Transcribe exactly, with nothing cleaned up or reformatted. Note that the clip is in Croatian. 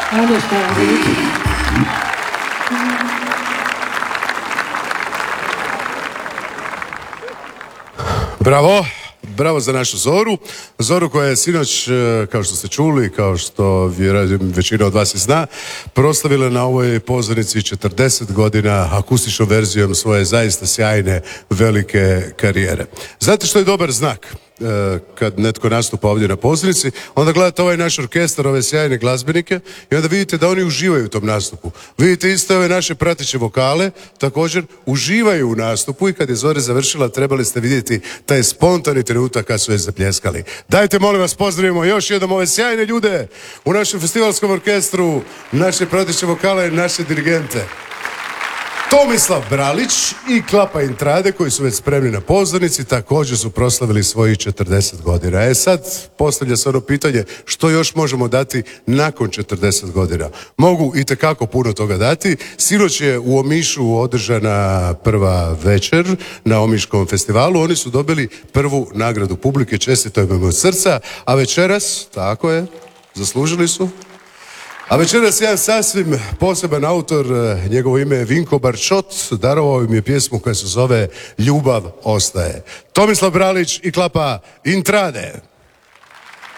Anja Španović. Bravo, bravo za našu Zoru. Zoru koja je sinoć, kao što ste čuli, kao što vjerujem većina od vas i zna, proslavila na ovoj pozornici četrdeset godina akustičnom verzijom svoje zaista sjajne velike karijere. Znate što je dobar znak? Kad netko nastupa ovdje na pozornici, onda gledate ovaj naš orkestar, ove sjajne glazbenike i onda vidite da oni uživaju u tom nastupu. Vidite isto ove naše prateće vokale, također uživaju u nastupu i kad je Zora završila trebali ste vidjeti taj spontani trenutak kad su je zapljeskali. Dajte molim vas pozdravimo još jednom ove sjajne ljude u našem festivalskom orkestru, naše prateće vokale, naše dirigente. Tomislav Bralić i Klapa Intrade koji su već spremni na pozornici također su proslavili svojih četrdeset godina. E sad postavlja se ono pitanje što još možemo dati nakon četrdeset godina. Mogu itekako puno toga dati. Sinoć je u Omišu održana prva večer na Omiškom festivalu. Oni su dobili prvu nagradu publike, čestitujemo im od srca, a večeras, tako je, zaslužili su. A večeras jedan sasvim poseban autor, njegovo ime je Vinko Barčot, darovao im je pjesmu koja se zove Ljubav ostaje. Tomislav Bralić i Klapa Intrade.